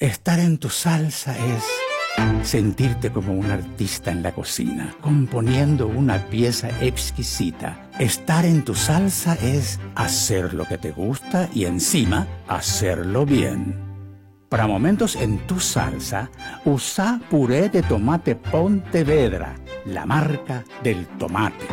Estar en tu salsa es sentirte como un artista en la cocina, componiendo una pieza exquisita. Estar en tu salsa es hacer lo que te gusta y encima hacerlo bien. Para momentos en tu salsa, usa puré de tomate Pontevedra, la marca del tomate.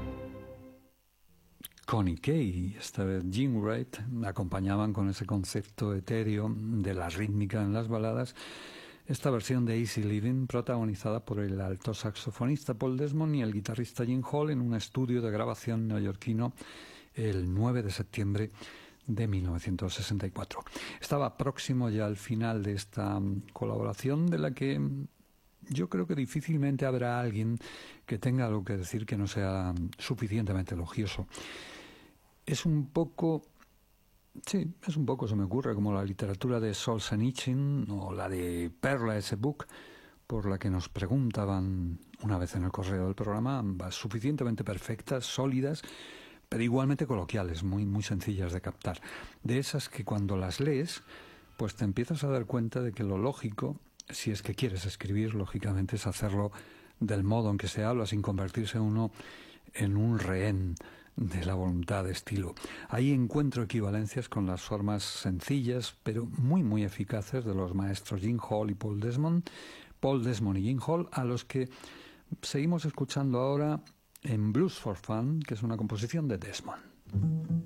Connie Kay y esta vez Jim Wright me acompañaban con ese concepto etéreo de la rítmica en las baladas. Esta versión de Easy Living, protagonizada por el alto saxofonista Paul Desmond y el guitarrista Gene Hall en un estudio de grabación neoyorquino el 9 de septiembre de 1964. Estaba próximo ya al final de esta colaboración, de la que yo creo que difícilmente habrá alguien que tenga algo que decir que no sea suficientemente elogioso. Es un poco, se me ocurre, como la literatura de Solzhenitsyn o la de Perla S. Book, por la que nos preguntaban una vez en el correo del programa, ambas suficientemente perfectas, sólidas, pero igualmente coloquiales, muy, muy sencillas de captar. De esas que cuando las lees, pues te empiezas a dar cuenta de que lo lógico, si es que quieres escribir, lógicamente, es hacerlo del modo en que se habla, sin convertirse uno en un rehén de la voluntad de estilo. Ahí encuentro equivalencias con las formas sencillas, pero muy, muy eficaces de los maestros Gene Hall y Paul Desmond y Gene Hall, a los que seguimos escuchando ahora en Blues for Fun, que es una composición de Desmond.